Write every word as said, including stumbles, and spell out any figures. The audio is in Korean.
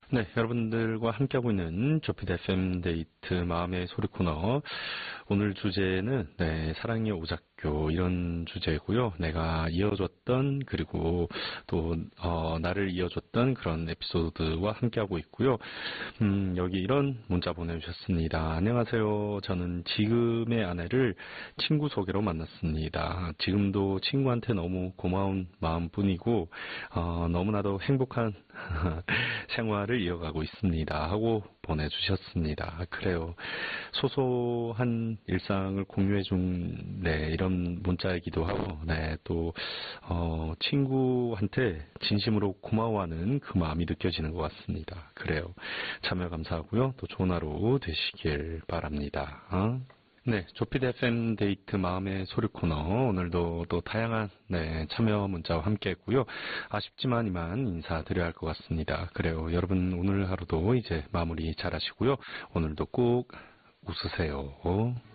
네, 여러분들과 함께하고 있는 조피디 에프엠 데이트 마음의 소리 코너. 오늘 주제는 네, 사랑의 오작교 이런 주제고요. 내가 이어줬던 그리고 또 어, 나를 이어줬던 그런 에피소드와 함께하고 있고요. 음, 여기 이런 문자 보내주셨습니다. 안녕하세요. 저는 지금의 아내를 친구 소개로 만났습니다. 지금도 친구한테 너무 고마운 마음뿐이고 어, 너무나도 행복한 생활을 이어가고 있습니다. 하고 보내주셨습니다. 그래요. 소소한 일상을 공유해준 네, 이런 문자이기도 하고 네, 또 어, 친구한테 진심으로 고마워하는 그 마음이 느껴지는 것 같습니다. 그래요. 참여 감사하고요. 또 좋은 하루 되시길 바랍니다. 어? 네, 조피디 에프엠 데이트 마음의 소리 코너 오늘도 또 다양한 네, 참여 문자와 함께 했고요. 아쉽지만 이만 인사드려야 할 것 같습니다. 그래요. 여러분 오늘 하루도 이제 마무리 잘 하시고요. 오늘도 꼭 웃으세요.